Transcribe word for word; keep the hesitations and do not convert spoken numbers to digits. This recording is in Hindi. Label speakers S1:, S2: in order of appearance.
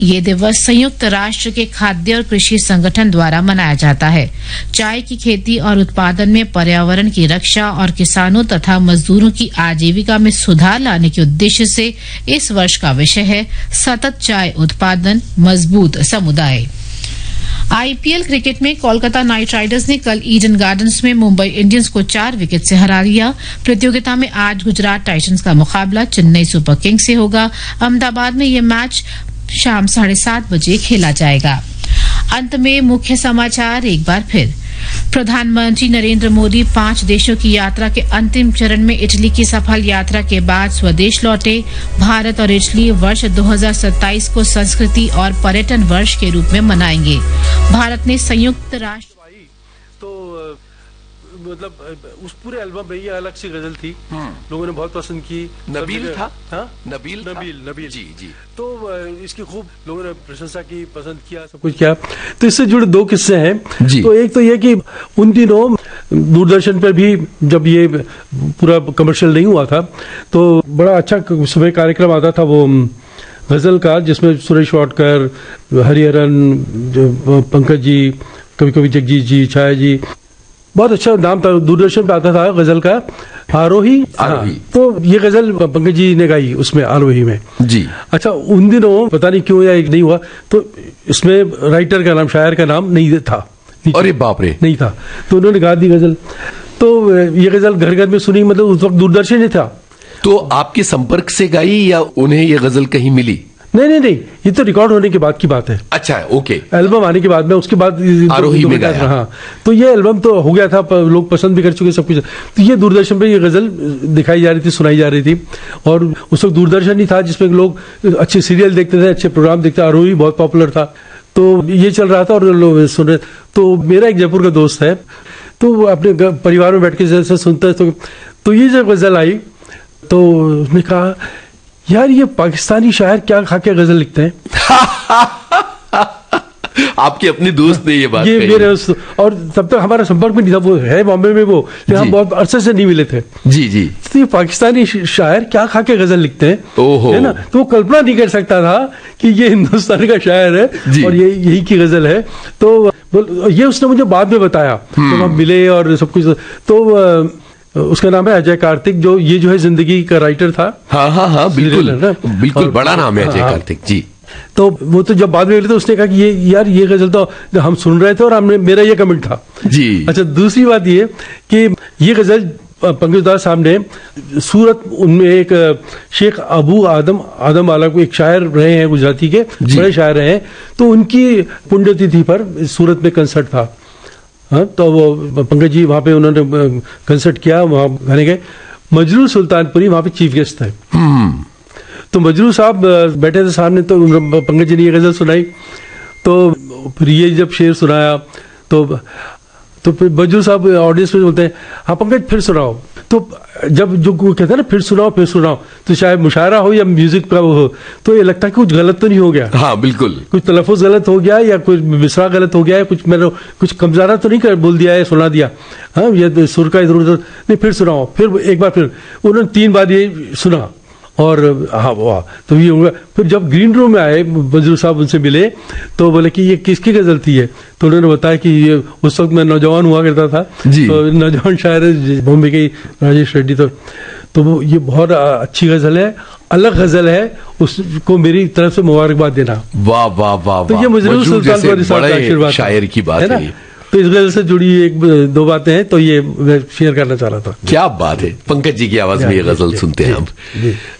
S1: ये दिवस संयुक्त राष्ट्र के खाद्य और कृषि संगठन द्वारा मनाया जाता है। चाय की खेती और उत्पादन में पर्यावरण की रक्षा और किसानों तथा मजदूरों की आजीविका में सुधार लाने के उद्देश्य से इस वर्ष का विषय है सतत चाय उत्पादन मजबूत समुदाय। आईपीएल क्रिकेट में कोलकाता नाइट राइडर्स ने कल ईडन गार्डन्स में मुंबई इंडियंस को चार विकेट से हरा दिया। प्रतियोगिता में आज गुजरात टाइटंस का मुकाबला चेन्नई सुपर किंग्स से होगा। अहमदाबाद में यह मैच शाम साढ़े सात बजे खेला जाएगा। अंत में मुख्य समाचार एक बार फिर। प्रधानमंत्री नरेंद्र मोदी पांच देशों की यात्रा के अंतिम चरण में इटली की सफल यात्रा के बाद स्वदेश लौटे। भारत और इटली वर्ष दो हज़ार सत्ताईस को संस्कृति और पर्यटन वर्ष के रूप में मनाएंगे। भारत ने संयुक्त राष्ट्र
S2: तो मतलब उस पूरे एल्बम में ये अलग सी गजल थी, लोगों ने बहुत पसंद की।
S3: नबील था,
S2: हाँ
S3: नबील
S2: नबील नबील
S3: जी जी।
S2: तो इसकी खूब लोगों ने प्रशंसा की, पसंद किया, सब कुछ किया। तो इससे जुड़े दो किस्से हैं जी। तो एक तो ये कि उन दिनों दूरदर्शन पर भी जब ये पूरा कमर्शियल नहीं हुआ था तो बड़ा अच्छा सुबह कार्यक्रम आता था वो गजल का, जिसमें सुरेश वाडकर, हरिहरन, पंकज जी, कभी कभी जगजीत जी, छाया जी, बहुत अच्छा नाम था। दूरदर्शन पे आता था गजल का आरोही आरोही। तो ये गजल पंकज जी ने गाई उसमें आरोही में जी। अच्छा, उन दिनों पता नहीं क्यों या एक नहीं हुआ तो इसमें राइटर का नाम, शायर का नाम नहीं था।
S3: अरे बाप रे,
S2: नहीं था, तो उन्होंने गा दी गजल। तो ये गजल घर घर में सुनी, मतलब उस वक्त दूरदर्शन नहीं था।
S3: तो आपके संपर्क से गाई या उन्हें ये गजल कहीं मिली?
S2: नहीं नहीं नहीं, ये तो रिकॉर्ड होने के बाद की बात है।
S3: अच्छा, ओके।
S2: एल्बम आने के बाद में, उसके बाद
S3: आरोही में गाया।
S2: हाँ, तो ये एल्बम तो हो गया था, लोग पसंद भी कर चुके सब कुछ। तो ये दूरदर्शन पे ये गजल दिखाई जा रही थी, सुनाई जा रही थी। और उस वक्त दूरदर्शन ही था जिसमें लोग अच्छे सीरियल देखते थे, अच्छे प्रोग्राम देखते थे। आरोही बहुत पॉपुलर था, तो ये चल रहा था और लोग सुन रहे। तो मेरा एक जयपुर का दोस्त है, तो अपने परिवार में बैठ के जैसे सुनता है, तो, तो ये जब गजल आई तो उसने कहा, यार ये पाकिस्तानी शायर क्या खा के गजल लिखते हैं।
S3: आपके अपने दोस्त ने ये बात
S2: ये
S3: कही।
S2: मेरे और तब तक हमारा संपर्क भी नहीं था, वो है बॉम्बे में, वो हम बहुत अरसे से नहीं मिले थे
S3: जी जी।
S2: तो ये पाकिस्तानी शायर क्या खा के गजल लिखते हैं,
S3: ओहो,
S2: है ना। तो वो कल्पना नहीं कर सकता था कि ये हिंदुस्तान का शायर है और ये यही की गजल है। तो ये उसने मुझे बाद में बताया, तो हम मिले और सब कुछ। तो उसका नाम है अजय कार्तिक, जो ये जो है जिंदगी का राइटर था।
S3: हाँ हाँ हाँ, बिल्कुल बिल्कुल, बड़ा नाम है अजय कार्तिक जी।
S2: तो वो तो जब बाद में मिले तो उसने कहा कि ये यार ये गजल तो हम सुन रहे थे और हमने, मेरा ये कमेंट था
S3: जी।
S2: अच्छा, दूसरी बात ये कि ये गजल पंकज दास साहब ने सूरत, उनमें एक शेख अबू आदम आदम वाला को एक शायर रहे हैं गुजराती के, बड़े शायर रहे हैं। तो उनकी पुण्यतिथि पर सूरत में कंसर्ट था। हाँ, तो वो पंकज जी वहां पे उन्होंने कंसर्ट किया, वहां गाने गए। मजरू सुल्तानपुरी वहां पे चीफ गेस्ट थे। तो मजरू साहब बैठे थे सामने, तो पंकज जी ने ये गजल सुनाई। तो फिर ये जब शेर सुनाया तो तो फिर मजरू साहब ऑडियंस में बोलते हैं, हाँ पंकज फिर सुनाओ। तो जब जो कहते हैं ना फिर सुनाओ फिर सुनाओ, तो चाहे मुशायरा हो या म्यूजिक का वो हो, तो ये लगता है कि कुछ गलत तो नहीं हो गया।
S3: हाँ बिल्कुल,
S2: कुछ तलफ़ुज़ गलत हो गया या कुछ मिसरा गलत हो गया है, कुछ मैंने कुछ कमज़ारा तो नहीं कर बोल दिया है, सुना दिया। हाँ, ये सुर का इधर उधर नहीं, फिर सुनाओ। फिर एक बार फिर उन्होंने तीन बार ये सुना और हाँ वाह। तो ये हुआ। फिर जब ग्रीन रूम में आए मजरू साहब, उनसे मिले तो बोले कि ये किसकी गजल थी है। तो उन्होंने बताया कि ये उस वक्त मैं नौजवान हुआ करता था जी। तो नौजवान शायर बॉम्बे के राजेश रेड्डी। तो तो वो ये बहुत अच्छी गजल है, अलग गजल है, उसको मेरी तरफ से मुबारकबाद देना।
S3: वाह वाह वाह।
S2: तो ये मजरू सुल्तान का आशीर्वाद
S3: शायर की बात है ना।
S2: तो इस गजल से जुड़ी एक दो बातें हैं, तो ये मैं शेयर करना चाह रहा था।
S3: क्या बात है, पंकज जी की आवाज में ये गजल सुनते हैं हम।